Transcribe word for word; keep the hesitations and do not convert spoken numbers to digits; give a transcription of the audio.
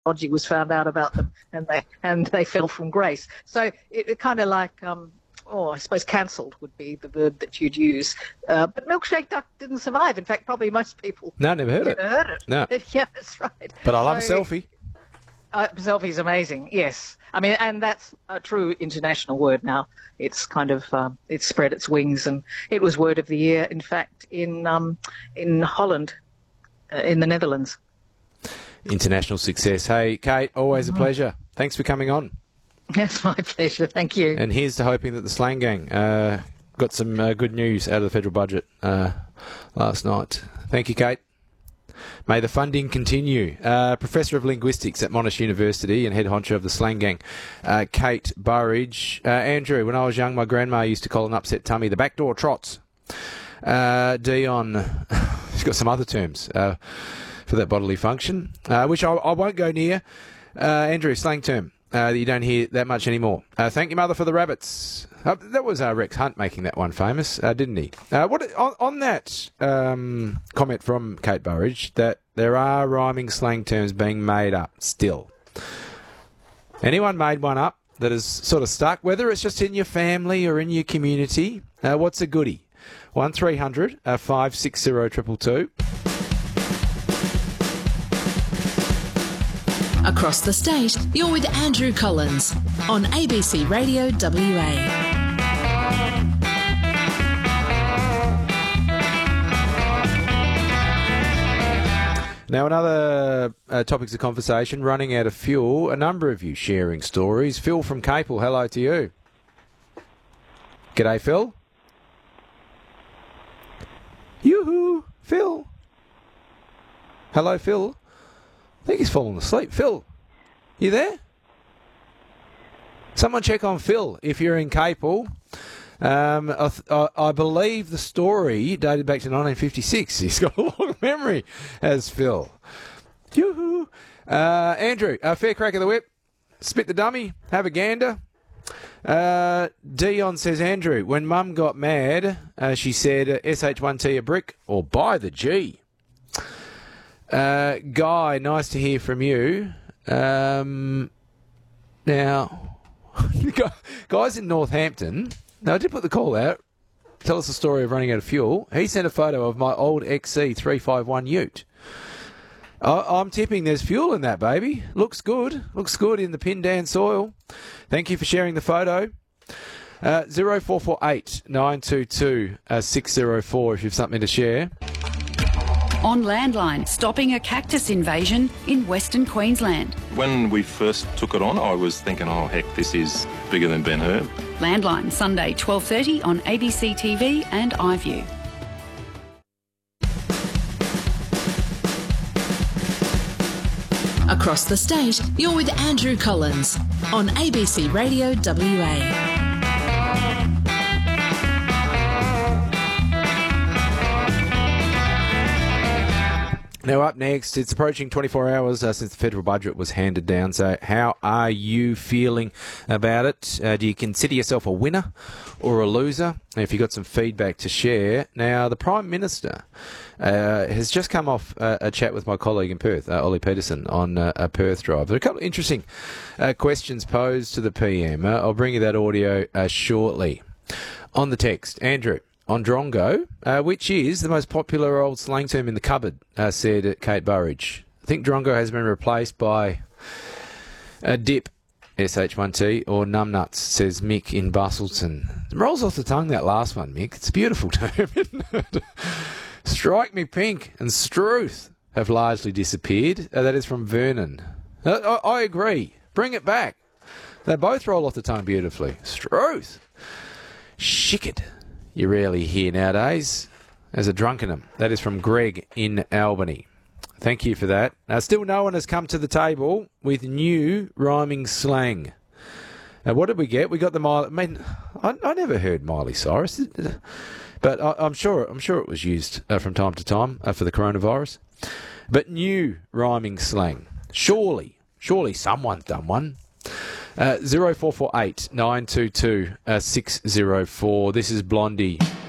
technology was found out about them, and they and they fell from grace. So it, it kind of like, um, oh, I suppose cancelled would be the verb that you'd use. Uh, but Milkshake Duck didn't survive. In fact, probably most people no, never heard never it. heard it. No, yeah, that's right. But I love so, a selfie. Uh, selfie's amazing. Yes, I mean, and that's a true international word now. It's kind of um, it's spread its wings, and it was word of the year. In fact, in um, in Holland, uh, in the Netherlands. International success. Hey, Kate, always a pleasure. Thanks for coming on. It's my pleasure. Thank you. And here's to hoping that the Slang Gang uh, got some uh, good news out of the federal budget uh, last night. Thank you, Kate. May the funding continue. Uh, Professor of Linguistics at Monash University and head honcho of the Slang Gang, uh, Kate Burridge. Uh, Andrew, when I was young, my grandma used to call an upset tummy the backdoor trots. Uh, Dion, she's got some other terms uh, for that bodily function, uh, which I, I won't go near. Uh, Andrew, slang term uh, that you don't hear that much anymore. Uh, thank you, mother, for the rabbits. Uh, that was uh, Rex Hunt making that one famous, uh, didn't he? Uh, what on, on that um, comment from Kate Burridge that there are rhyming slang terms being made up still. Anyone made one up that is sort of stuck, whether it's just in your family or in your community? Uh, what's a goodie? one three hundred five six zero two two two. Across the state, you're with Andrew Collins on A B C Radio W A. Now, another uh, topics of conversation, running out of fuel. A number of you sharing stories. Phil from Capel, hello to you. G'day, Phil. Yoo-hoo, Phil. Hello, Phil. I think he's fallen asleep. Phil, you there? Someone check on Phil if you're in Capel. Um, I, th- I, I believe the story dated back to nineteen fifty-six. He's got a long memory, as Phil. Yoo-hoo. Uh, Andrew, a fair crack of the whip. Spit the dummy. Have a gander. Uh, Dion says, Andrew, when Mum got mad, uh, she said, uh, S H one T a brick or buy the G. Uh, Guy, nice to hear from you. Um, now, guys in Northampton... Now, I did put the call out. Tell us the story of running out of fuel. He sent a photo of my old X C three fifty-one ute. I, I'm tipping there's fuel in that, baby. Looks good. Looks good in the Pindan soil. Thank you for sharing the photo. Uh, zero four four eight nine two two six zero four if you have something to share. On Landline, stopping a cactus invasion in Western Queensland. When we first took it on, I was thinking, oh, heck, this is bigger than Ben-Hur. Landline, Sunday, twelve thirty on A B C T V and iView. Across the state, you're with Andrew Collins on A B C Radio W A. Now, up next, it's approaching twenty-four hours uh, since the federal budget was handed down. So how are you feeling about it? Uh, do you consider yourself a winner or a loser? If you've got some feedback to share. Now, the Prime Minister uh, has just come off uh, a chat with my colleague in Perth, uh, Ollie Peterson, on uh, a Perth drive. There are a couple of interesting uh, questions posed to the P M. Uh, I'll bring you that audio uh, shortly. On the text, Andrew. On Drongo, uh, which is the most popular old slang term in the cupboard, uh, said Kate Burridge. I think Drongo has been replaced by a dip, S H one T, or numbnuts, says Mick in Bustleton. It rolls off the tongue, that last one, Mick. It's a beautiful term, isn't it? Strike me pink and struth have largely disappeared. Uh, that is from Vernon. Uh, I, I agree. Bring it back. They both roll off the tongue beautifully. Struth. Shicked. You rarely hear nowadays as a drunkenum. That is from Greg in Albany. Thank you for that. Now, still no one has come to the table with new rhyming slang. Now, what did we get? We got the Miley... I mean, I, I never heard Miley Cyrus, but I, I'm sure I'm sure it was used uh, from time to time uh, for the coronavirus. But new rhyming slang. Surely, surely someone's done one. Uh, zero four four eight nine two two six zero four. This is Blondie.